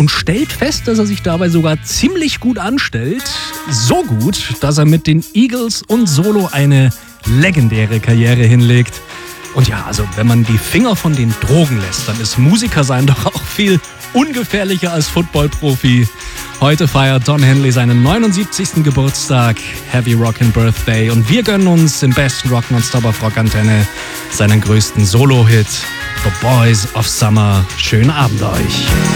und stellt fest, dass er sich dabei sogar ziemlich gut anstellt. So gut, dass er mit den Eagles und Solo eine legendäre Karriere hinlegt. Und ja, also wenn man die Finger von den Drogen lässt, dann ist Musiker sein doch auch viel ungefährlicher als Footballprofi. Heute feiert Don Henley seinen 79. Geburtstag, Heavy Rockin' Birthday, und wir gönnen uns im besten Rock Nonstop auf Rockantenne seinen größten Solo-Hit, The Boys of Summer. Schönen Abend euch.